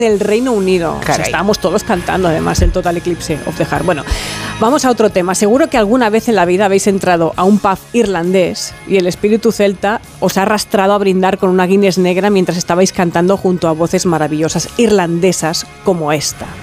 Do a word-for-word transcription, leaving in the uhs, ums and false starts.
del Reino Unido. O sea, estábamos todos cantando además el Total Eclipse of the Heart. Bueno, vamos a otro tema. Seguro que alguna vez en la vida habéis entrado a un pub irlandés y el espíritu celta os ha arrastrado a brindar con una Guinness negra mientras estabais cantando junto a voces maravillosas irlandesas como esta.